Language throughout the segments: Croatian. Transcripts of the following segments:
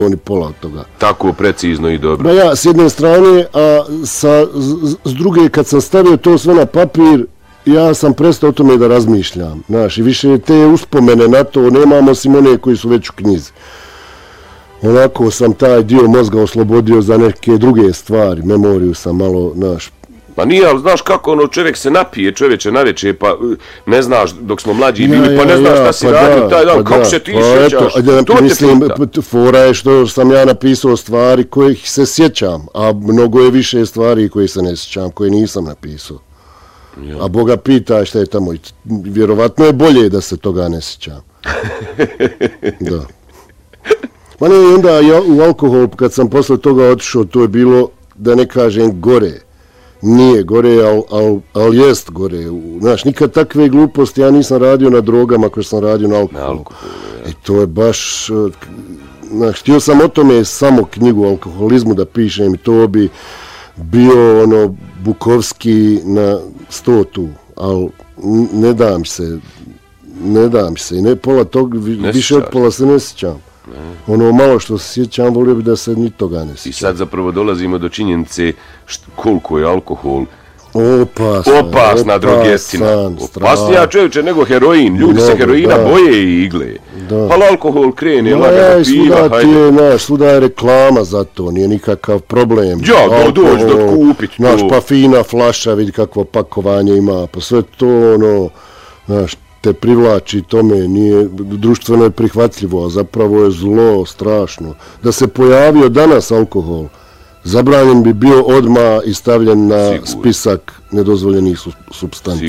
ni pola od toga. Tako precizno i dobro. Ma ja s jedne strane, a s druge kad sam stavio to sve na papir, ja sam prestao o tome da razmišljam. Znaš, i više te uspomene na to nemam osim one koji su već u knjizi. Onako sam taj dio mozga oslobodio za neke druge stvari, memoriju sam malo, znaš. Pa nije, ali znaš kako ono čovjek se napije, čovječe naveče, pa ne znaš dok smo mlađi bili, pa ne znaš šta si radio taj dan, kako se ti sjećaš, to te pita. Fora je što sam ja napisao stvari kojih se sjećam, a mnogo je više stvari koje se ne sjećam, koje nisam napisao. A Boga pita šta je tamo, vjerovatno je bolje da se toga ne sjećam. Da. Ma ne, onda ja u alkohol, kad sam posle toga otišao, to je bilo, da ne kažem, gore. Nije gore, ali jest gore. Znaš, nikad takve gluposti ja nisam radio na drogama koje sam radio na alkoholu. I to je baš... Znaš, htio sam o tome samo knjigu o alkoholizmu da pišem i to bi bio ono Bukovski na 100 tu, ali ne dam se. I ne pola tog, više od pola se ne sjećam. Ono malo što se sjećam, volio bi da se ni toga ne sjećam. I sad zapravo dolazimo do činjenice koliko je alkohol opasna drogestina. Opasnija čovječe nego heroin. Ljudi se heroina boje i igle. Pa alkohol krene, lagano piva, hajde. Svuda je reklama za to, nije nikakav problem. Ja, dođi da kupit to. Znaš, pa fina flaša, vidi kakvo pakovanje ima, pa sve to, ono, znaš, te privlači tome, nije društveno je prihvatljivo, a zapravo je zlo, strašno. Da se pojavio danas alkohol, zabranjen bi bio odmah i stavljen na spisak nedozvoljenih supstanci.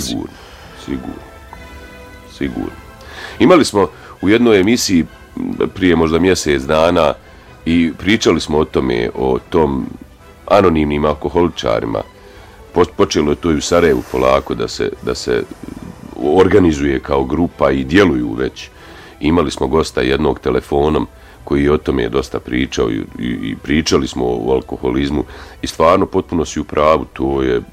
Sigurno. Imali smo u jednoj emisiji prije možda mjesec dana i pričali smo o tome, o tom anonimnim alkoholičarima. Počelo je to i u Sarajevu polako da se organizuje kao grupa i djeluju već. Imali smo gosta jednog telefonom koji je o tome dosta pričao i pričali smo o alkoholizmu i stvarno potpuno si u pravu, to je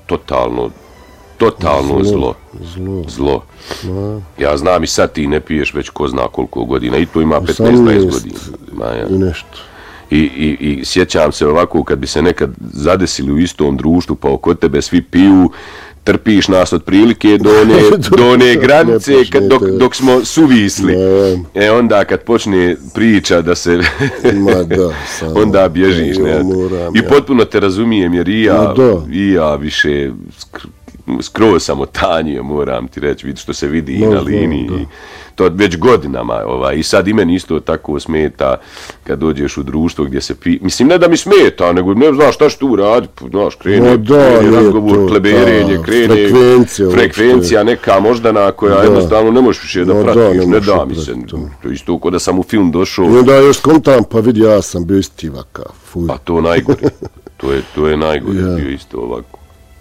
totalno zlo. Ja znam i sad ti ne piješ već ko zna koliko godina i to ima 15-20 godina. I nešto. I sjećam se ovako kad bi se nekad zadesili u istom društvu pa oko tebe svi piju, trpiš nas otprilike do one granice dok smo suvisli. Onda kad počne priča da se... onda bježiš. I potpuno te razumijem jer i ja više skroz sam otanjio, moram ti reći, vidi što se vidi i na liniji. To već godinama. I sad i meni isto tako smeta kad dođeš u društvo gdje se pije. Mislim, ne da mi smeta, nego ne znaš šta što tu radi. Znaš, krene razgovor, kleberenje, krene frekvencija neka moždana koja jednostavno ne možeš više da pratiš. Ne da mi se. To je isto ko da sam u film došao. I onda još kontam, pa vidi, ja sam bio isti vakav. Pa to najgore. To je najgore bio isto ovako.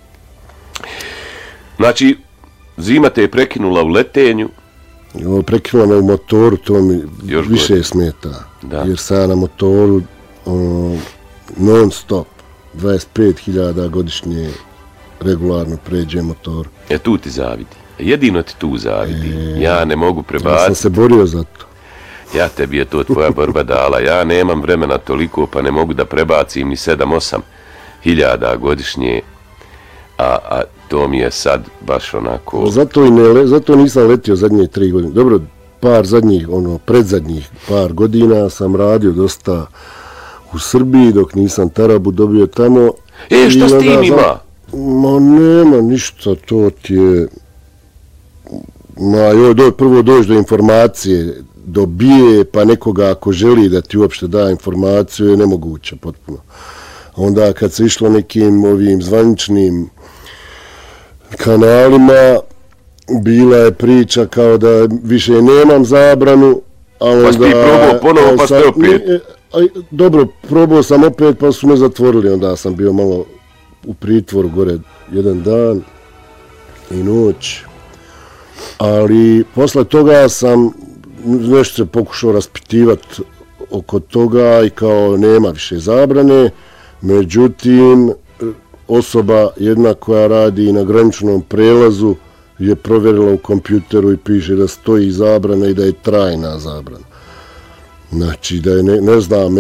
Znači, zima te je prekinula u letenju. Prekinula me u motoru, to mi više smeta. Jer sad na motoru non stop, 25.000 godišnje regularno pređe motor. Tu ti zavidi. Jedino ti tu zavidi. Ja ne mogu prebaciti. Ja sam se borio za to. Ja tebi je to tvoja borba dala. Ja nemam vremena toliko pa ne mogu da prebacim ni 7-8 hiljada godišnje. A to mi je sad baš onako... Zato nisam letio zadnje 3 godine. Dobro, predzadnjih par godina sam radio dosta u Srbiji dok nisam tarabu dobio tamo. Što s tim ima? Ma nema ništa, to ti je... Prvo doći do informacije, dobije pa nekoga ako želi da ti uopšte da informaciju je nemoguće potpuno. Onda kad se išlo nekim ovim zvaničnim kanalima, bila je priča kao da više nemam zabranu. Pa si ti probao ponovo pa ste opet? Dobro, probao sam opet pa su me zatvorili, onda sam bio malo u pritvoru gore jedan dan i noć. Ali posle toga sam nešto se pokušao raspitivati oko toga i kao nema više zabrane. Međutim, osoba jedna koja radi na graničnom prelazu je provjerila u kompjuteru i piše da stoji zabrana i da je trajna zabrana. Znači da je, ne znam,